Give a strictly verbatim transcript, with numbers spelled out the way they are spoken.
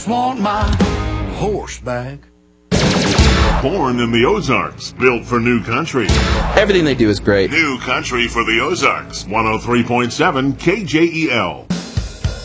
just want my horse back. Born in the Ozarks, built for New Country. Everything they do is great. New Country for the Ozarks, one oh three point seven K J E L.